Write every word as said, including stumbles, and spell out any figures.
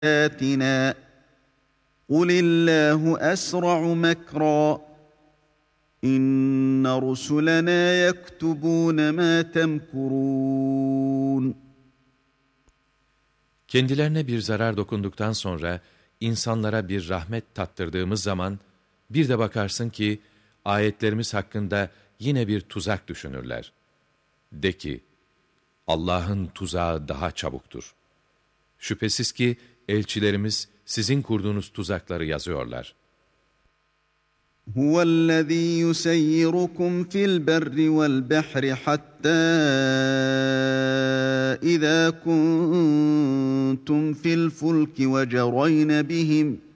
آيَاتِنَا قُلِ اللّٰهُ أَسْرَعُ مَكْرًا إِنَّ رُسُلَنَا يَكْتُبُونَ مَا تَمْكُرُونَ. Kendilerine bir zarar dokunduktan sonra insanlara bir rahmet tattırdığımız zaman bir de bakarsın ki ayetlerimiz hakkında yine bir tuzak düşünürler. De ki, Allah'ın tuzağı daha çabuktur. Şüphesiz ki elçilerimiz sizin kurduğunuz tuzakları yazıyorlar. هُوَ الَّذ۪ي يُسَيِّرُكُمْ فِي الْبَرِّ وَالْبَحْرِ حَتَّى إِذَا كُنْتُمْ فِي الْفُلْكِ وَجَرَيْنَ بِهِمْ